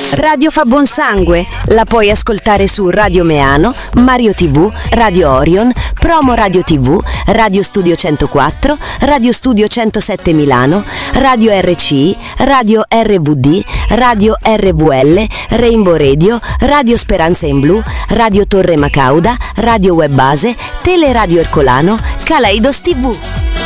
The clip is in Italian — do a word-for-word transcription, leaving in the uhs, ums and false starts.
Radio fa buon sangue, la puoi ascoltare su Radio Meano, Mario tivù, Radio Orion, Promo Radio tivù, Radio Studio centoquattro, Radio Studio centosette Milano, Radio R C I, Radio R V D, Radio R V L, Rainbow Radio, Radio Speranza in Blu, Radio Torre Macauda, Radio Web Base, Teleradio Ercolano, Kaleidos tivù.